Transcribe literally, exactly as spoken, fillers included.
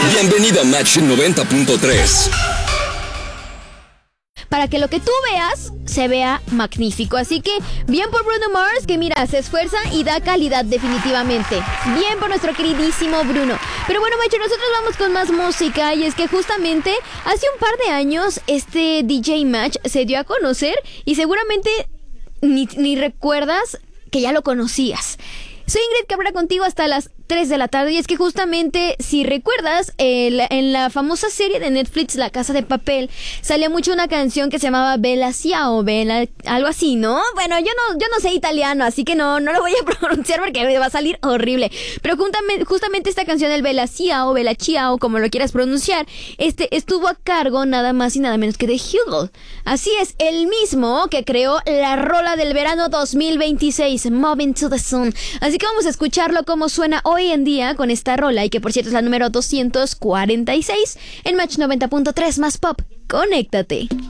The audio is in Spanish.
Bienvenido a Match noventa punto tres. Para que lo que tú veas se vea magnífico. Así que bien por Bruno Mars, que mira, se esfuerza y da calidad definitivamente. Bien por nuestro queridísimo Bruno. Pero bueno, Macho, nosotros vamos con más música. Y es que justamente hace un par de años este D J Match se dio a conocer y seguramente ni, ni recuerdas que ya lo conocías. Soy Ingrid Cabrera contigo hasta las tres de la tarde y es que justamente, si recuerdas, el, en la famosa serie de Netflix La Casa de Papel salía mucho una canción que se llamaba Bella Ciao, Bella, algo así, ¿no? Bueno, yo no yo no sé italiano, así que no no lo voy a pronunciar porque me va a salir horrible. Pero justamente, justamente esta canción, el Bella Ciao, Bella Ciao, como lo quieras pronunciar, este estuvo a cargo nada más y nada menos que de Hugel. Así es, el mismo que creó la rola del verano dos mil veintiséis, Moving to the Sun. Así que vamos a escucharlo como suena hoy hoy en día con esta rola, y que por cierto es la número doscientos cuarenta y seis en Match noventa punto tres más pop. Conéctate.